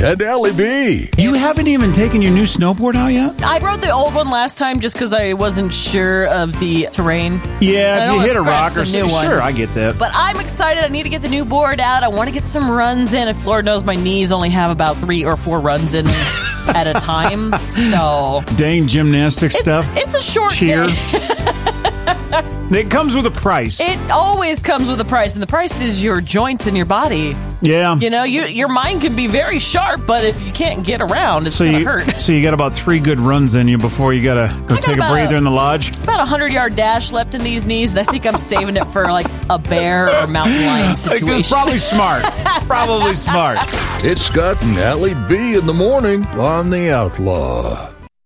and Allie B. You haven't even taken your new snowboard out yet? I rode the old one last time just because I wasn't sure of the terrain. Yeah, if you hit a rock or something. something. Sure, I get that. But I'm excited. I need to get the new board out. I want to get some runs in. If Lord knows my knees only have about 3 or 4 runs in at a time. So dang gymnastic stuff. It's a short cheer. day. It comes with a price. It always comes with a price, and the price is your joints and your body. Yeah. You know, your mind can be very sharp, but if you can't get around, it's going to hurt. So you got about 3 good runs in you before you got to go take a breather in the lodge? About 100-yard dash left in these knees, and I think I'm saving it for like a bear or mountain lion situation. Probably smart. Probably smart. It's Scott and Allie B in the morning on The Outlaw.